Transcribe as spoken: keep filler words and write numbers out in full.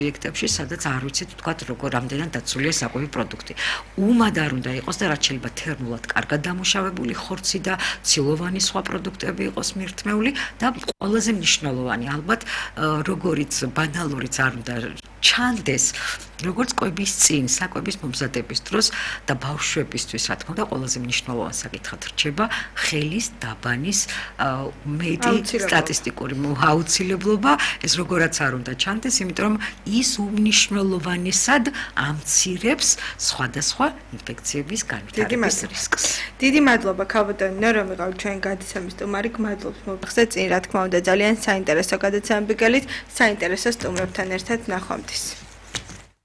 პროექტებში, სადაც არ ვიცით თქვა როგორ რამდენად დაცულია საკვები პროდუქტი. უმად არ უნდა იყოს და რაც შეიძლება თერმულად კარგად დამუშავებული ხორცი და ცილოვანი სხვა პროდუქტები იყოს მირთმეული და ყველაზე მნიშვნელოვანი ალბათ როგორიც ბანალურიც არ უნდა ჩანდეს როგორც კვების წინ საკვების მომზადების დროს და ბავშვებისთვის რა თქმა უნდა ყველაზე მნიშვნელოვანი საკითხად რჩება ხელის დაბანის მეტი სტატისტიკური აუცილებლობა ეს როგორაც არ უნდა ჩანდეს იმიტომ რომ ის უმნიშვნელოვანესად ამცირებს სხვადასხვა ინფექციების განვითარების რისკს. დიდი მადლობა ქალბატონო რომ იყავით ჩვენ გადაცემის სტუმარი. გმადლობთ მოხსე წინ რა თქმა უნდა ძალიან საინტერესო გადაცემები გელით საინტერესო სტუმრებთან ერთად ნახვამდის.